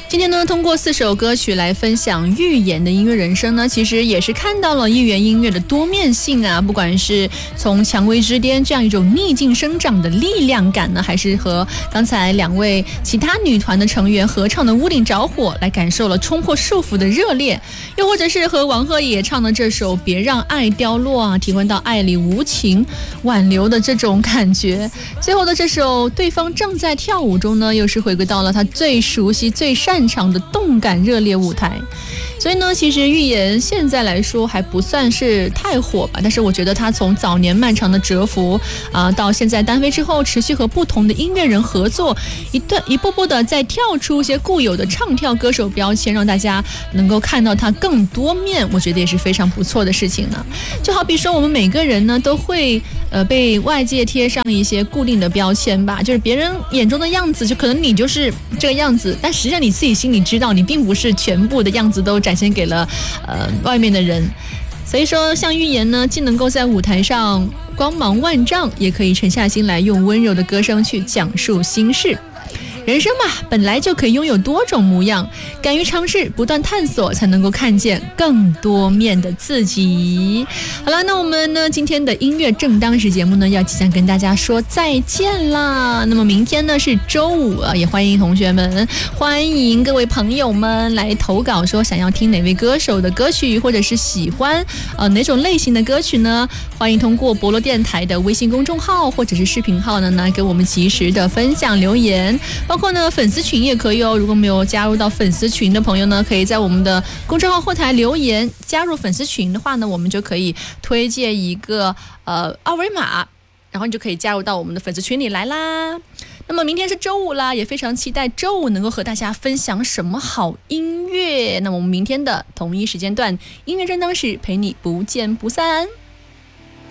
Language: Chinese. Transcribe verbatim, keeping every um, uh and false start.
今天呢，通过四首歌曲来分享预言的音乐人生呢，其实也是看到了预言音乐的多面性啊，不管是从蔷薇之巅这样一种逆境生长的力量感呢，还是和刚才两位其他女团的成员合唱的《屋顶着火》来感受了冲破束缚的热烈，又或者是和王鹤野唱的这首《别让爱凋落》啊，体会到爱里无情挽留的这种感觉。最后的这首《对方正在跳舞中》呢，又是回归到了他最熟悉最擅长的动感热烈舞台。所以呢，其实预言现在来说还不算是太火吧，但是我觉得他从早年漫长的蛰伏啊、呃，到现在单飞之后持续和不同的音乐人合作，一段一步步的在跳出一些固有的唱跳歌手标签，让大家能够看到他更多面，我觉得也是非常不错的事情呢。就好比说我们每个人呢都会呃被外界贴上一些固定的标签吧，就是别人眼中的样子，就可能你就是这个样子，但实际上你自己心里知道，你并不是全部的样子都展现给了呃外面的人。所以说像预言呢，既能够在舞台上光芒万丈，也可以沉下心来用温柔的歌声去讲述心事。人生嘛，本来就可以拥有多种模样，敢于尝试，不断探索，才能够看见更多面的自己。好了，那我们呢今天的音乐正当时节目呢，要即将跟大家说再见啦。那么明天呢是周五啊，也欢迎同学们，欢迎各位朋友们来投稿，说想要听哪位歌手的歌曲，或者是喜欢呃哪种类型的歌曲呢？欢迎通过博罗电台的微信公众号或者是视频号呢，呢给我们及时的分享留言。包括呢粉丝群也可以哦，如果没有加入到粉丝群的朋友呢，可以在我们的公众号后台留言，加入粉丝群的话呢，我们就可以推荐一个呃二维码，然后你就可以加入到我们的粉丝群里来啦。那么明天是周五啦，也非常期待周五能够和大家分享什么好音乐。那么我们明天的同一时间段，音乐正当时陪你不见不散。